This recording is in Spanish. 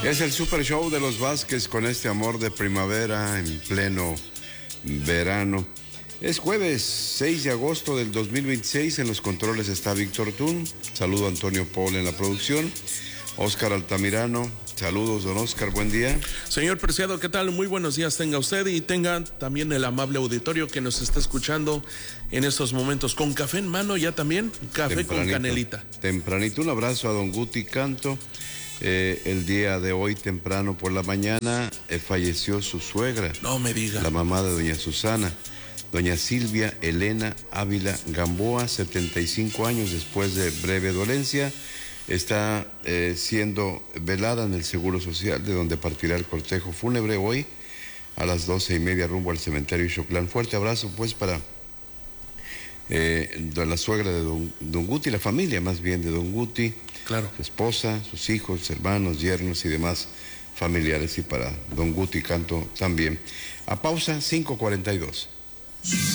Es el Super Show de los Vázquez con este amor de primavera en pleno verano. Es jueves 6 de agosto del 2026. En los controles está Víctor Tún. Saludo a Antonio Paul en la producción. Óscar Altamirano. Saludos, don Óscar, buen día. Señor Preciado, ¿qué tal? Muy buenos días tenga usted y tenga también el amable auditorio que nos está escuchando en estos momentos. Con café en mano ya también, café con canelita. Tempranito, un abrazo a don Guti Canto. El día de hoy, temprano por la mañana, falleció su suegra. No me diga. La mamá de doña Susana, doña Silvia Elena Ávila Gamboa, 75 años después de breve dolencia. Está siendo velada en el Seguro Social, de donde partirá el cortejo fúnebre hoy a las 12:30 rumbo al cementerio Ixoclán. Fuerte abrazo pues para la suegra de don Guti, la familia más bien de don Guti, claro, su esposa, sus hijos, hermanos, yernos y demás familiares, y para don Guti Canto también. A pausa, 5:42.